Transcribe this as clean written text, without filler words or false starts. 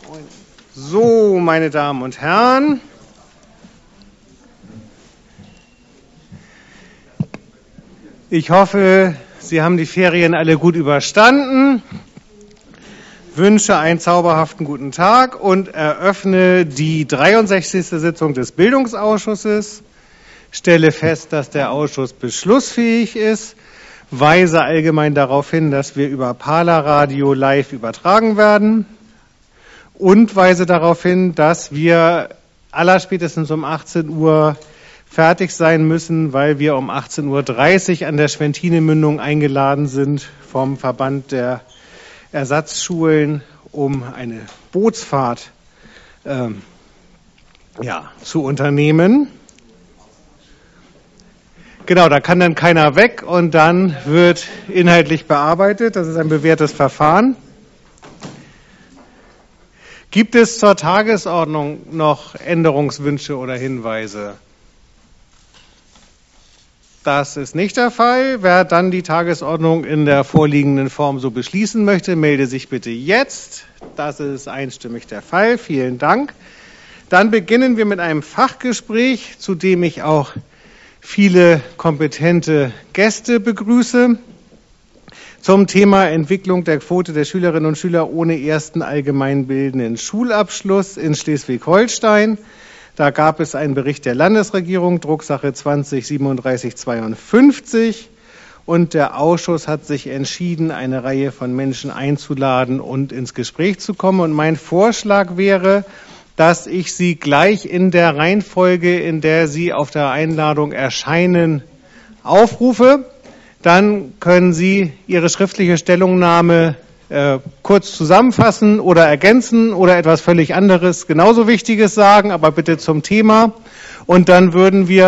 So, meine Damen und Herren, ich hoffe, Sie haben die Ferien alle gut überstanden, wünsche einen zauberhaften guten Tag und eröffne die 63. Sitzung des Bildungsausschusses, stelle fest, dass der Ausschuss beschlussfähig ist, weise allgemein darauf hin, dass wir über Parler-Radio live übertragen werden und weise darauf hin, dass wir allerspätestens um 18 Uhr fertig sein müssen, weil wir um 18:30 Uhr an der Schwentine-Mündung eingeladen sind vom Verband der Ersatzschulen, um eine Bootsfahrt zu unternehmen. Genau, da kann dann keiner weg und dann wird inhaltlich bearbeitet. Das ist ein bewährtes Verfahren. Gibt es zur Tagesordnung noch Änderungswünsche oder Hinweise? Das ist nicht der Fall. Wer dann die Tagesordnung in der vorliegenden Form so beschließen möchte, melde sich bitte jetzt. Das ist einstimmig der Fall. Vielen Dank. Dann beginnen wir mit einem Fachgespräch, zu dem ich auch viele kompetente Gäste begrüße, zum Thema Entwicklung der Quote der Schülerinnen und Schüler ohne ersten allgemeinbildenden Schulabschluss in Schleswig-Holstein. Da gab es einen Bericht der Landesregierung, Drucksache 20-3752. Und der Ausschuss hat sich entschieden, eine Reihe von Menschen einzuladen und ins Gespräch zu kommen. Und mein Vorschlag wäre, dass ich Sie gleich in der Reihenfolge, in der Sie auf der Einladung erscheinen, aufrufe. Dann können Sie Ihre schriftliche Stellungnahme kurz zusammenfassen oder ergänzen oder etwas völlig anderes, genauso Wichtiges sagen, aber bitte zum Thema. Und dann würden wir